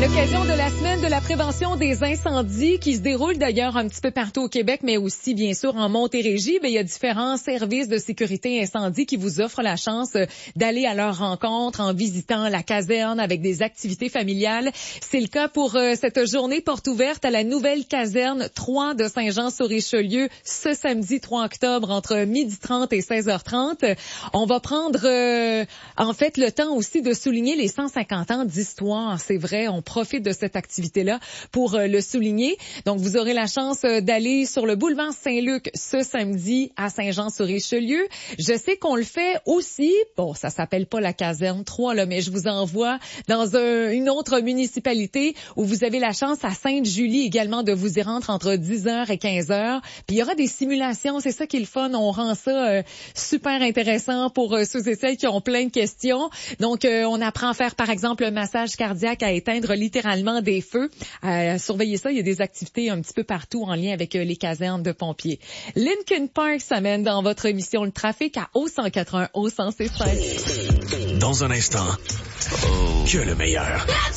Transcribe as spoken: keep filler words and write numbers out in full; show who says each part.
Speaker 1: l'occasion de la semaine de la prévention des incendies qui se déroule d'ailleurs un petit peu partout au Québec, mais aussi bien sûr en Montérégie, ben, il y a différents services de sécurité incendie qui vous offrent la chance d'aller à leur rencontre en visitant la caserne avec des activités familiales. C'est le cas pour euh, cette journée porte ouverte à la nouvelle caserne trois de Saint-Jean-sur-Richelieu ce samedi trois octobre entre midi trente et seize heures trente. On va prendre euh, en fait le temps aussi de souligner les cent cinquante ans d'histoire. C'est vrai, on profite de cette activité-là pour euh, le souligner. Donc, vous aurez la chance euh, d'aller sur le boulevard Saint-Luc ce samedi à Saint-Jean-sur-Richelieu. Je sais qu'on le fait aussi, bon, ça s'appelle pas la caserne trois, là, mais je vous envoie dans un, une autre municipalité où vous avez la chance à Sainte-Julie également de vous y rendre entre dix heures et quinze heures. Puis, il y aura des simulations, c'est ça qui est le fun. On rend ça euh, super intéressant pour euh, ceux et celles qui ont plein de questions. Donc, euh, on apprend à faire, par exemple, le massage cardiaque, à éteindre littéralement des feux. Euh, surveillez ça, il y a des activités un petit peu partout en lien avec euh, les casernes de pompiers. Linkin Park s'amène dans votre émission Le Trafic à O cent quatre-un, O cent six.
Speaker 2: Dans un instant, que le meilleur.